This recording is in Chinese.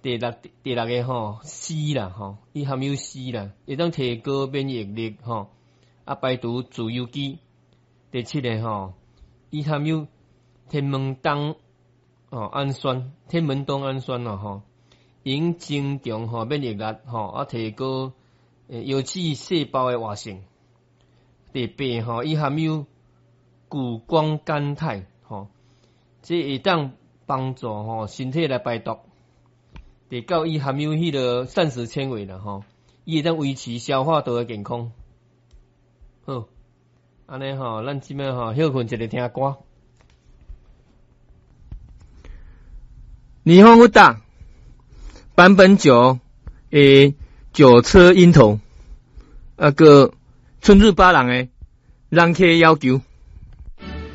第六个吼硒啦吼，伊含有硒啦，会当提高免疫力吼，排除自由基。第七个吼，伊含有天门冬氨酸，天门冬氨酸咯吼，因增强吼免疫力吼，提高腰子细胞的活性。第八吼，伊含有谷胱甘肽吼，这会当帮助吼身体来排毒。第九，伊含有迄个膳食纤维啦吼，伊会当维持消化道的健康。好，安尼吼，咱即摆吼休困一下听歌。 霓虹福大版本9酒车鹰头，个春日八郎的人客要求。